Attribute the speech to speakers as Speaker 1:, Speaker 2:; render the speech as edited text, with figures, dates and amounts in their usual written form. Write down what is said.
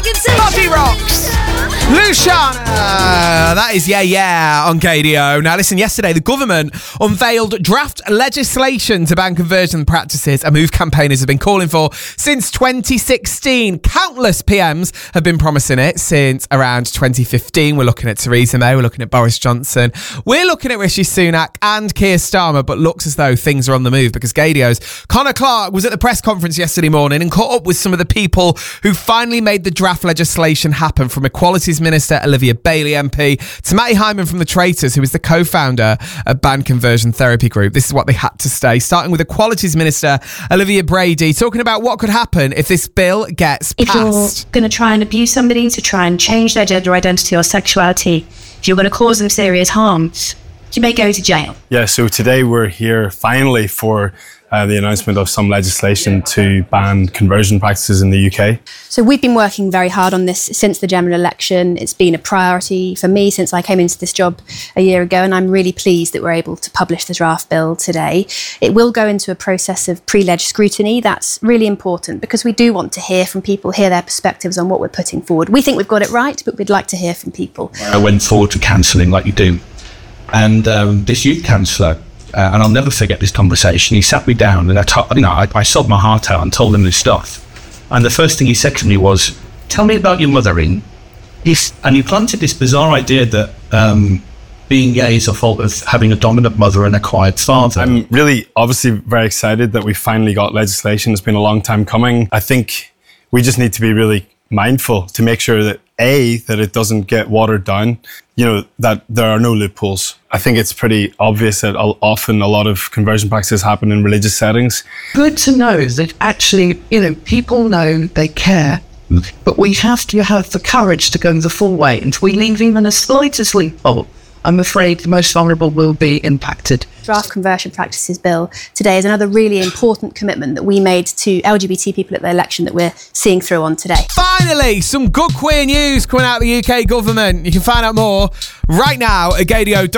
Speaker 1: Buffy Rocks. Luciana, that is Yeah on KDO. Now listen, yesterday the government unveiled draft legislation to ban conversion practices, a move campaigners have been calling for since 2016. Countless PMs have been promising it since around 2015. We're looking at Theresa May, we're looking at Boris Johnson, we're looking at Rishi Sunak and Keir Starmer, but looks as though things are on the move because KDO's Connor Clark was at the press conference yesterday morning and caught up with some of the people who finally made the draft legislation happen, from Equalities Minister Olivia Bailey MP to Matty Hyman from The Traitors, who is the co-founder of Banned Conversion Therapy Group. This is what they had to say, starting with Equalities Minister Olivia Brady, talking about what could happen if this bill gets passed.
Speaker 2: If you're going to try and abuse somebody to try and change their gender identity or sexuality, if you're going to cause them serious harm, you may go to jail.
Speaker 3: Yeah, so today we're here finally for the announcement of some legislation to ban conversion practices in the UK.
Speaker 4: So we've been working very hard on this since the general election. It's been a priority for me since I came into this job a year ago, and I'm really pleased that we're able to publish the draft bill today. It will go into a process of pre-leg scrutiny. That's really important because we do want to hear from people, hear their perspectives on what we're putting forward. We think we've got it right, but we'd like to hear from people.
Speaker 5: I went forward to cancelling like you do. And this youth counsellor, and I'll never forget this conversation, he sat me down and I sobbed my heart out and told him this stuff. And the first thing he said to me was, tell me about your mothering. And he planted this bizarre idea that being gay is a fault of having a dominant mother and a quiet father.
Speaker 3: I'm really obviously very excited that we finally got legislation. It's been a long time coming. I think we just need to be really mindful to make sure that that it doesn't get watered down, that there are no loopholes. I think it's pretty obvious that often a lot of conversion practices happen in religious settings.
Speaker 5: Good to know that actually, people know they care, but we have to have the courage to go the full way. And if we leave even a slightest loophole, I'm afraid the most vulnerable will be impacted.
Speaker 4: Draft Conversion Practices Bill today is another really important commitment that we made to LGBT people at the election that we're seeing through on today.
Speaker 1: Finally, some good queer news coming out of the UK government. You can find out more right now at gadio.co.uk.